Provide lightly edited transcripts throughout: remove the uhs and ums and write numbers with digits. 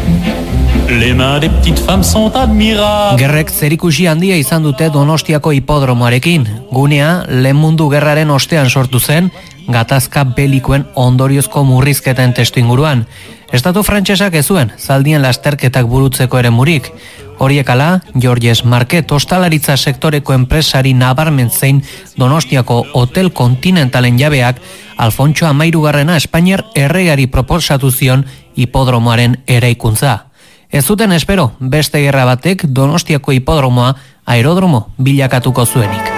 Les mains des petites femmes sont admirables. Gerrek zerikusi handia izan dute Donostiako hipodromoarekin. Gunea lehen mundu gerraren ostean sortu zen, gatazka belikoen ondoriozko murrizketen testuinguruan. Estatu frantsesak ez zuen zaldien lasterketak burutzeko ere murik. Horiek ala, Georges Marquet ostalaritza sektoreko enpresari nabarmen zein Donostiako Hotel Continentalen jabeak Alfontso Amairugarrena Espainiar erregari proposatu zion hipodromoaren eraikuntza. Ez zuten espero, beste gerra batek Donostiako hipodromoa aerodromo bilakatuko zuenik.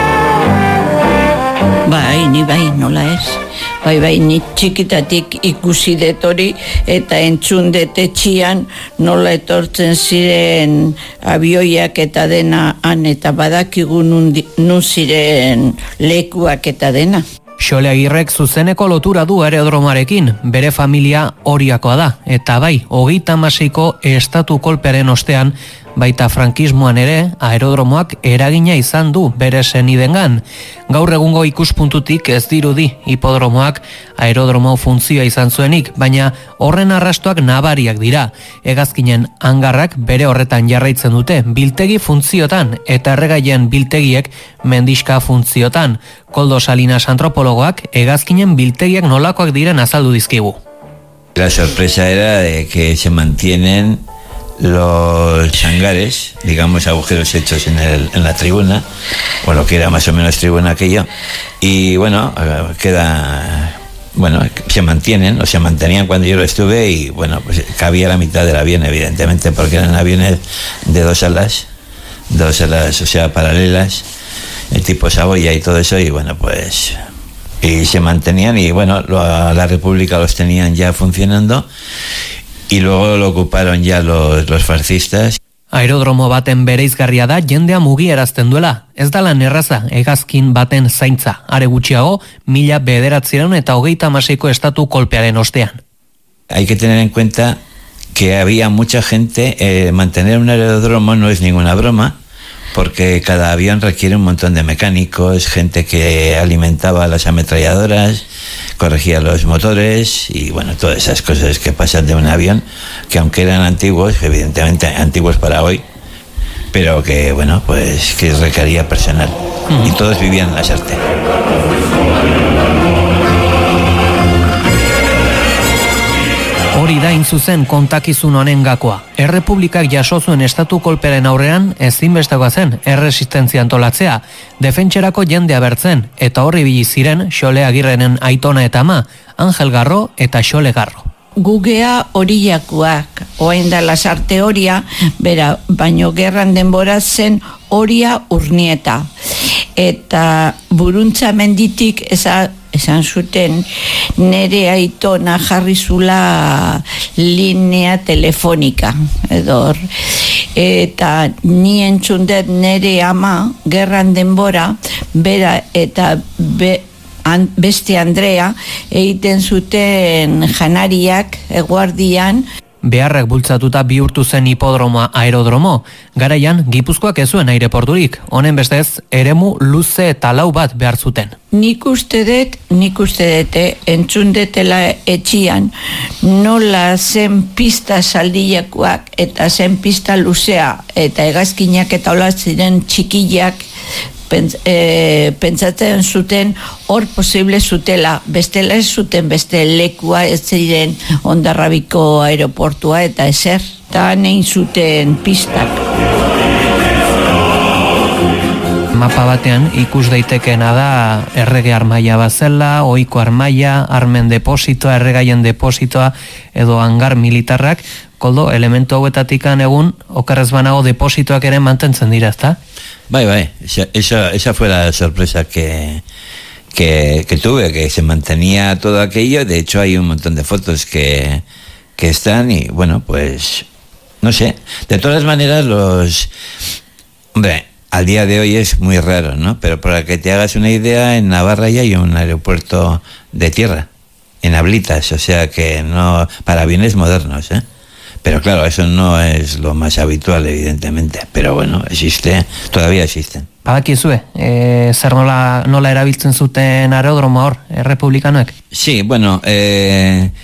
Bai, nola ez. Bai, ni txikitatik ikusi detori eta entzun detetxian nola etortzen ziren abioiak eta dena han eta badakigu nun ziren lekuak eta dena. Xole Agirrek zuzeneko lotura du aerodromoarekin, bere familia Oriakoa da, eta bai, 36ko estatu kolpearen ostean, baita frankismoan ere, aerodromoak eragina izan du bere senidengan. Gaur egungo ikuspuntutik ez dirudi hipodromoak aerodromo funtzioa izan zuenik, baina horren arrastoak nabariak dira. Hegazkinen hangarrak bere horretan jarraitzen dute, biltegi funtziotan eta erregaien biltegiek mendiska funtziotan. Koldo Salinas antropologoak hegazkinen biltegiak nolakoak diren azaldu dizkigu. La sorpresa era de que se mantienen los hangares, digamos agujeros hechos en la tribuna, o lo que era más o menos tribuna aquello, y bueno, se mantienen, o se mantenían cuando yo lo estuve, y bueno, pues cabía la mitad del avión, evidentemente, porque eran aviones de dos alas, o sea, paralelas, el tipo Saboya y todo eso, y bueno, pues y se mantenían, y bueno, la República los tenían ya funcionando, y luego lo ocuparon ya los fascistas. Aerodromo baten bereizgarria da jendea mugierazten duela. Ez da lan erraza hegazkin baten zaintza. Are gutxiago, 1936ko estatu kolpearen ostean. Hay que tener en cuenta que había mucha gente, mantener un aeródromo no es ninguna broma, porque cada avión requiere un montón de mecánicos, gente que alimentaba las ametralladoras, corregía los motores y bueno, todas esas cosas que pasan de un avión, que aunque eran antiguos, evidentemente antiguos para hoy, pero que bueno, pues que requería personal. Y todos vivían en la Sarte. Hori da zuzen kontakizun honen gakoa. Errepublikak jaso zuen estatu kolperen aurrean ezinbestekoa zen erresistentzia antolatzea, defentsarako jendea bertzen, eta horri ibili ziren Xole Agirrenen aitona eta ama, Angel Garro eta Xole Garro. Gugea horiakoak, oain da Lasarte Horia, bera, baino gerran denbora zen Horia Urnieta. Eta Buruntza menditik esan zuten nere aitona jarri zula linea telefonika edor. Eta ni entzundet nere ama gerran denbora, bera eta beste Andrea egiten zuten janariak eguardian. Beharrak bultzatuta bihurtu zen hipodromoa aerodromo. Garaian, Gipuzkoak ez zuen aireporturik. Honen bestez, eremu luze eta lau bat behar zuten. Nik uste dut, entzun detela etxian, nola zen pista saldiakoak eta zen pista luzea eta hegazkinak eta hola ziren txikiak, pentsatzen zuten hor posible zutela, bestela ez zuten beste lekua ez ziren Hondarrabiko aeroportua eta ezer, eta nein zuten pistak. Mapa batean ikus daitekeena da errege armaia bazela, ohiko armaia, armen depositoa, erregaien depositoa edo hangar militarrak. Koldo, elementu hauetatikan egun okerrez banago depositoak ere mantentzen dira, ezta? Bai, esa fue la sorpresa que tuve, que se mantenía todo aquello. De hecho hay un montón de fotos que están y bueno, pues no sé, de todas maneras hombre, al día de hoy es muy raro, ¿no? Pero para que te hagas una idea, en Navarra ya hay un aeropuerto de tierra, en Ablitas, o sea que no, para aviones modernos, ¿eh? Pero claro, eso no es lo más habitual, evidentemente. Pero bueno, todavía existen. Badakizue, zer nola erabiltzen zuten aerodromo hor, republikanoek? Sí, bueno,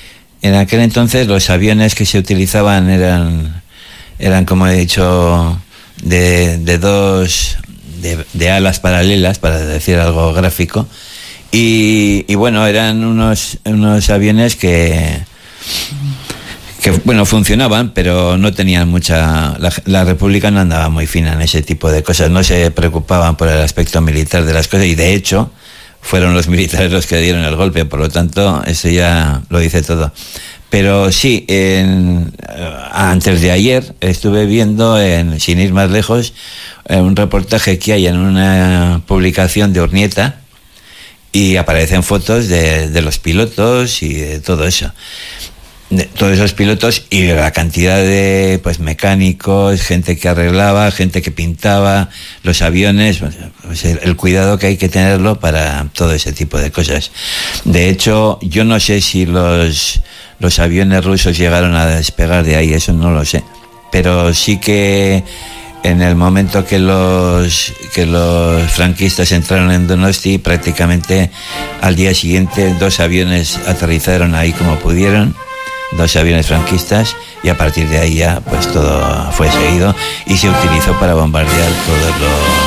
En aquel entonces los aviones que se utilizaban eran como he dicho, de dos, de alas paralelas, para decir algo gráfico, y bueno, eran unos aviones que bueno, funcionaban, pero no tenían mucha... La República no andaba muy fina en ese tipo de cosas, no se preocupaban por el aspecto militar de las cosas, y de hecho fueron los militares los que dieron el golpe, por lo tanto eso ya lo dice todo. Pero sí, antes de ayer estuve viendo, sin ir más lejos, un reportaje que hay en una publicación de Urnieta, y aparecen fotos de los pilotos y de todo eso. De todos esos pilotos y la cantidad de mecánicos, gente que arreglaba, gente que pintaba los aviones, pues el cuidado que hay que tenerlo para todo ese tipo de cosas. De hecho, yo no sé si los aviones rusos llegaron a despegar de ahí, eso no lo sé, pero sí que en el momento que los franquistas entraron en Donosti, prácticamente al día siguiente 2 aviones aterrizaron ahí como pudieron, 2 aviones franquistas, y a partir de ahí ya pues todo fue seguido y se utilizó para bombardear todos los